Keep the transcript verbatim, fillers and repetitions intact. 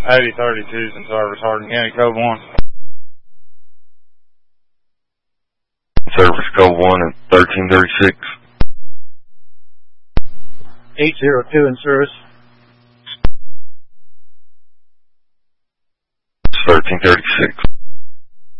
eighty thirty-two's in service, Hardin County, code one. Service code one and thirteen thirty-six. eight zero two in service. thirteen thirty-six.